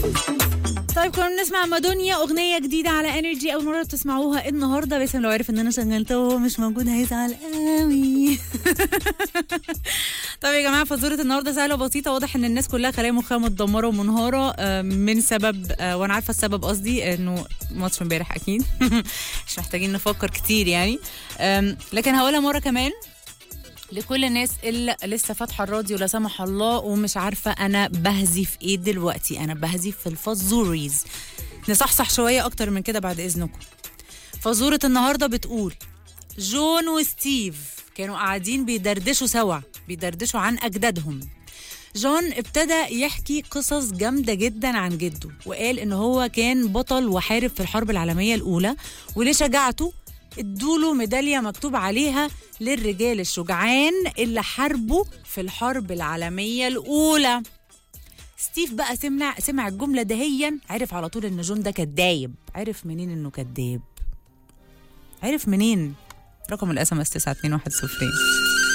طيب كنا بنسمع مادونيا أغنية جديدة على انرجي، أول مرة بتسمعوها النهاردة. باسم لو عرف إن أنا شغلته وهو مش موجود هيزعل قوي. طيب يا جماعة، فزورة النهاردة سهلة وبسيطة. واضح إن الناس كلها خلايا مخها متدمرة ومنهارة من سبب وأنا عارفة السبب، قصدي إنه ماتش امبارح أكيد. مش محتاجين نفكر كتير يعني. لكن هقولها مرة كمان لكل الناس اللي لسه فاتحه الراديو لا سمح الله ومش عارفه انا بهزي في ايه دلوقتي. انا بهزي في الفزوريز. نصحصح شويه اكتر من كده بعد اذنكم. فزوره النهارده بتقول: جون وستيف كانوا قاعدين بيدردشوا سوا، بيدردشوا عن اجدادهم. جون ابتدى يحكي قصص جامده جدا عن جده، وقال ان هو كان بطل وحارب في الحرب العالميه الاولى، ولشجاعته ادوله ميدالية مكتوب عليها للرجال الشجعان اللي حاربوا في الحرب العالمية الأولى. ستيف بقى سمع الجملة دهيا، عرف على طول إن جون ده كدايب. عرف منين إنه كداب؟ عرف منين؟ رقم الSMS 92110.